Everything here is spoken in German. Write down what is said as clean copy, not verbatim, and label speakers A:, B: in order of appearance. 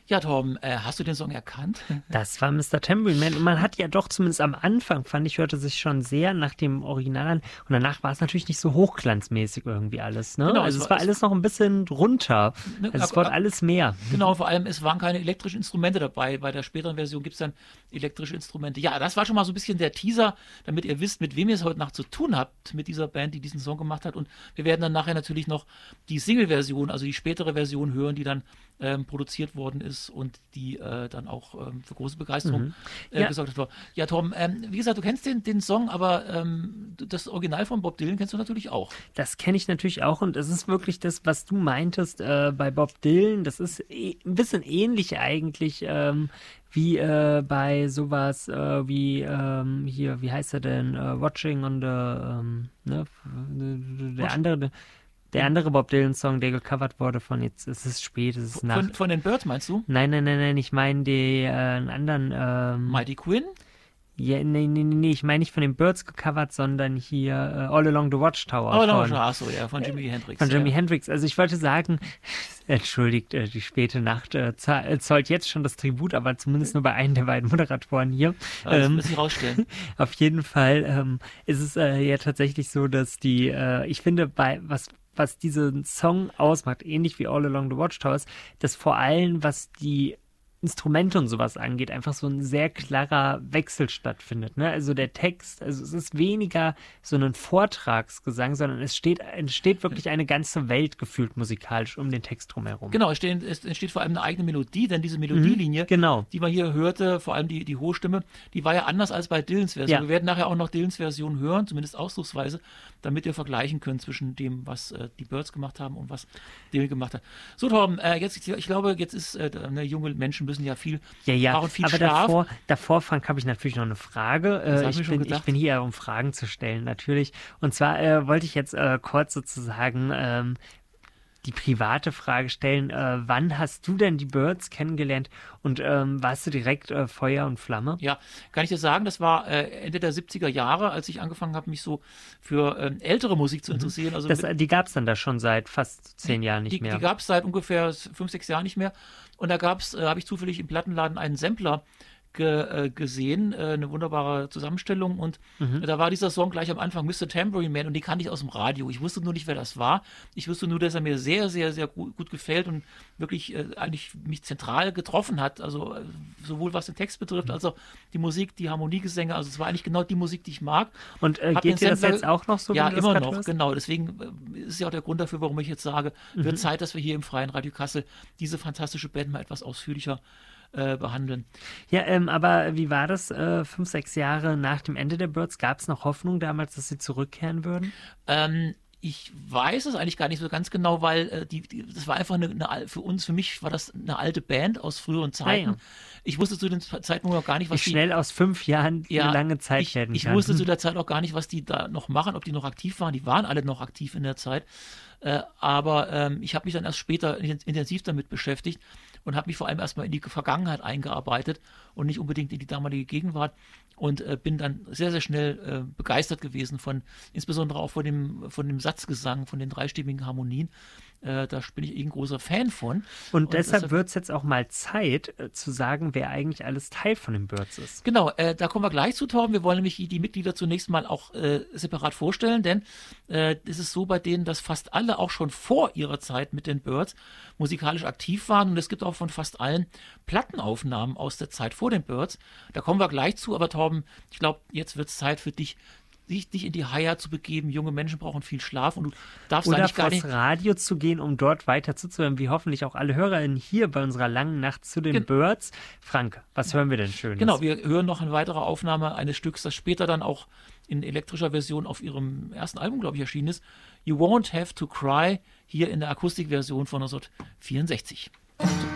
A: Ja, Torben, hast du den Song erkannt?
B: Das war Mr. Tambourine Man. Und man hat ja doch zumindest am Anfang, fand ich, hörte sich schon sehr nach dem Original an. Und danach war es natürlich nicht so hochglanzmäßig irgendwie alles. Ne?
A: Genau,
B: Also es war alles noch ein bisschen runter.
A: Ne,
B: Also es wurde alles mehr.
A: Genau, vor allem, es waren keine elektrischen Instrumente dabei. Bei der späteren Version gibt es dann elektrische Instrumente. Ja, das war schon mal so ein bisschen der Teaser, damit ihr wisst, mit wem ihr es heute Nacht zu tun habt, mit dieser Band, die diesen Song gemacht hat. Und wir werden dann nachher natürlich noch die Single-Version, also die spätere Version hören, die dann produziert worden ist und die dann auch für große Begeisterung
B: Ja.
A: gesorgt hat. Ja, Tom, wie gesagt, du kennst den Song, aber das Original von Bob Dylan kennst du natürlich auch.
B: Das kenne ich natürlich auch und es ist wirklich das, was du meintest bei Bob Dylan. Das ist ein bisschen ähnlich eigentlich wie bei sowas wie hier, wie heißt er denn? Watching on the, der andere Bob Dylan-Song, der gecovert wurde von jetzt, es ist spät, es ist Nacht.
A: Von den Birds meinst du?
B: Nein, ich meine einen anderen.
A: Mighty Quinn?
B: Ja, nee, ich meine nicht von den Birds gecovert, sondern hier All Along the Watchtower.
A: Achso, ja, von Jimi Hendrix.
B: Von Jimi Hendrix. Also ich wollte sagen, entschuldigt, die späte Nacht zollt jetzt schon das Tribut, aber zumindest nur bei einem der beiden Moderatoren hier.
A: Das muss ich rausstellen.
B: Auf jeden Fall ist es ja tatsächlich so, dass ich finde, was diesen Song ausmacht, ähnlich wie All Along the Watchtowers, dass vor allem, was die Instrumente und sowas angeht, einfach so ein sehr klarer Wechsel stattfindet. Ne? Also der Text, also es ist weniger so ein Vortragsgesang, sondern es entsteht wirklich eine ganze Welt gefühlt musikalisch um den Text drumherum.
A: Genau, es entsteht vor allem eine eigene Melodie, denn diese Melodielinie, die man hier hörte, vor allem die hohe Stimme, die war ja anders als bei Dylans Version. Ja. Wir werden nachher auch noch Dylans Version hören, zumindest ausdrucksweise, damit ihr vergleichen könnt zwischen dem, was die Birds gemacht haben und was Dylan gemacht hat. So, Torben, ich glaube, jetzt ist junge Menschen müssen ja viel brauchen viel
B: aber
A: Schlaf.
B: Davor, Frank, habe ich natürlich noch eine Frage. Ich bin hier, um Fragen zu stellen, natürlich. Und zwar wollte ich jetzt kurz sozusagen die private Frage stellen. Wann hast du denn die Birds kennengelernt und warst du direkt Feuer und Flamme?
A: Ja, kann ich dir sagen, das war Ende der 70er Jahre, als ich angefangen habe, mich so für ältere Musik zu interessieren. Also
B: die gab es dann da schon seit fast 10 Jahren nicht mehr.
A: Die gab es seit ungefähr 5, 6 Jahren nicht mehr. Und da habe ich zufällig im Plattenladen einen Sampler gesehen, eine wunderbare Zusammenstellung und da war dieser Song gleich am Anfang, Mr. Tambourine Man, und die kannte ich aus dem Radio. Ich wusste nur nicht, wer das war. Ich wusste nur, dass er mir sehr, sehr, sehr gut gefällt und wirklich eigentlich mich zentral getroffen hat, also sowohl was den Text betrifft, als auch die Musik, die Harmoniegesänge, also es war eigentlich genau die Musik, die ich mag.
B: Und geht dir das jetzt auch noch so?
A: Ja, immer noch, genau. Deswegen ist ja auch der Grund dafür, warum ich jetzt sage, wird Zeit, dass wir hier im Freien Radio Kassel diese fantastische Band mal etwas ausführlicher behandeln.
B: Ja, aber wie war das 5, 6 Jahre nach dem Ende der Birds? Gab es noch Hoffnung damals, dass sie zurückkehren würden?
A: Ich weiß es eigentlich gar nicht so ganz genau, weil das war einfach für mich war das eine alte Band aus früheren Zeiten.
B: Ja.
A: Ich wusste zu dem Zeitpunkt noch gar nicht, was
B: schnell aus 5 Jahren lange Zeit werden kann.
A: Ich wusste zu der Zeit auch gar nicht, was die da noch machen, ob die noch aktiv waren. Die waren alle noch aktiv in der Zeit. Aber ich habe mich dann erst später intensiv damit beschäftigt und habe mich vor allem erstmal in die Vergangenheit eingearbeitet und nicht unbedingt in die damalige Gegenwart und bin dann sehr, sehr schnell begeistert gewesen insbesondere auch von dem Satzgesang, von den dreistimmigen Harmonien. Da bin ich ein großer Fan von.
B: Und deshalb wird es jetzt auch mal Zeit zu sagen, wer eigentlich alles Teil von den Birds ist.
A: Genau, da kommen wir gleich zu, Torben. Wir wollen nämlich die Mitglieder zunächst mal auch separat vorstellen, denn es ist so bei denen, dass fast alle auch schon vor ihrer Zeit mit den Birds musikalisch aktiv waren und es gibt auch von fast allen Plattenaufnahmen aus der Zeit vor den Birds. Da kommen wir gleich zu, aber Torben, ich glaube, jetzt wird es Zeit für dich in die Heirat zu begeben. Junge Menschen brauchen viel Schlaf und du darfst eigentlich gar nicht...
B: Oder vors Radio zu gehen, um dort weiter zuzuhören, wie hoffentlich auch alle HörerInnen hier bei unserer langen Nacht zu den Birds. Frank, was hören wir denn Schönes?
A: Genau, wir hören noch eine weitere Aufnahme eines Stücks, das später dann auch in elektrischer Version auf ihrem ersten Album, glaube ich, erschienen ist. You Won't Have to Cry, hier in der Akustikversion von 1964.